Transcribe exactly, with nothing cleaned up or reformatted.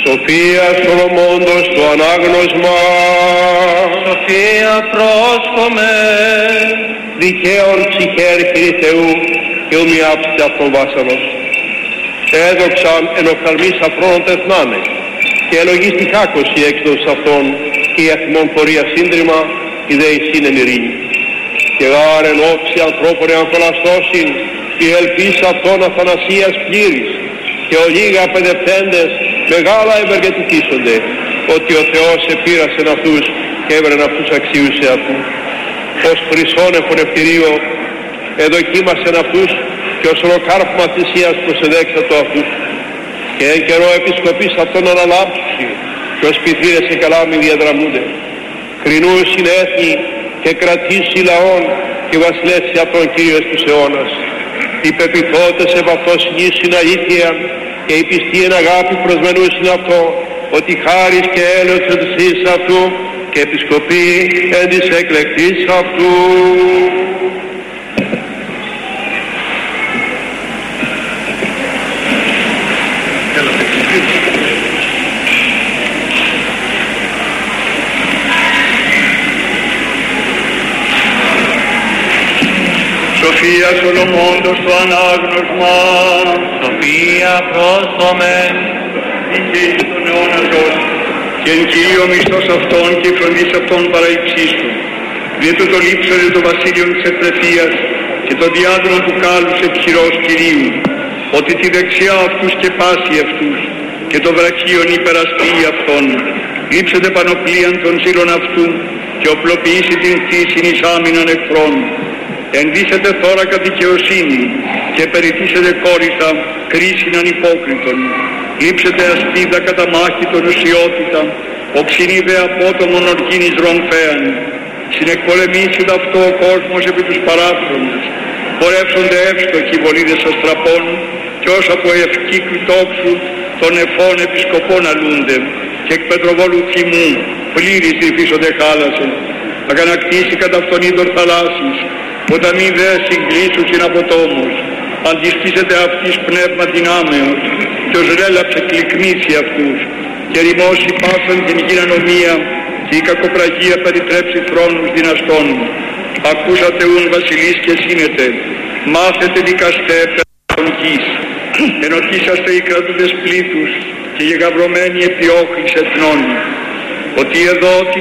Σοφία Σολομώντος το ανάγνωσμα. Σοφία πρόσχομαι. Δικαίων ψυχέρ Κύριε Θεού και ομοιάψτε αυτόν βάσανος. Έδοξαν εν οφθαλμής αφρόνων τεθνάνε και ελογίστη χάκος η έξοδος αυτών και η αθημών πορεία σύντριμα η δε εισήν εν ειρήνη. Και γάρ εν όψη ανθρώπων εανθολαστώσιν η ελπίς αυτών αθανασίας πλήρης και ο λίγα παιδευτέντες μεγάλα ευεργετηθήσονται ότι ο Θεός επήρασεν αυτούς και έβρεν αυτούς αξίους σε αυτού. Ως χρυσόν εφωνευτηρίο εδοκίμασεν αυτούς και ως ολοκάρπμα θυσίας προσεδέξατο αυτούς. Και εν καιρό επισκοπής αυτών αναλάμψουσι και ως πυθύρες σε καλάμι διαδραμούνται. Κρινούσιν έθνη και κρατήσει λαών και βασιλεύσει αυτόν Κύριος τους αιώνας. Οι πεποιθώτες επ' αυτό συνήσιν αλήθεια και η πιστή εν αγάπη προσμενούσιν αυτό ότι χάρις και έλεος εν της αυτού και επισκοπή εν της εκλεκτής αυτού. Σοφία Σολομώντος το ανάγνωσμα. Σοφία πρόσχομαι. Δικαίης των αιώνας όλων. Και εν Κύριο μισθός αυτών και η φροντίς αυτών παραϊψίστου. Διέτο το λείψωνε το βασίλειον της Επτρεφίας και το διάδρομο του κάλους εκχειρός Κυρίου. Ότι τη δεξιά αυτούς και πάση αυτούς και το βραχίον υπεραστεί αυτών. Λείψετε πανοπλίαν των ζήλων αυτού και οπλοποιήσει την κτήσιν εις άμυναν εχθρών. Ενδύσετε θώρακα δικαιοσύνη και περιτύσετε κόρυθα κρίσιν ανυπόκριτον. Λείψετε αστίδα κατά μάχη των ουσιότητα, οξυνίδε απότομον οργήνης ρομφέαν. Συνεκπολεμήσετε αυτό ο κόσμος επί τους παράφρονες. Πορεύσονται εύστοχοι βολίδες αστραπών και ως από ευκύκλου τόξου των εφών επισκοπών αλούνται και εκ πετροβόλου θυμού πλήρης ρυφίσονται χάλασε. Αγανακτήσει κατά αυτόν είδωρ θαλάσσης, ποταμοί δε συγκλήσουσιν από τόμους. Αντιστήσετε αυτής πνεύμα δυνάμεως και ως ρέλαψε κλικνήσει αυτούς και ρημώσει πάσαν την γυνανομία και η κακοπραγία περιτρέψει θρόνους δυναστών. Ακούσατε ούν βασιλείς και σύνετε, μάθετε δικαστέ περ' γης. Ενωτήσαστε οι κρατούντες πλήθους και γεγαυρωμένοι επιόχλης εθνών. Ότι εδώ την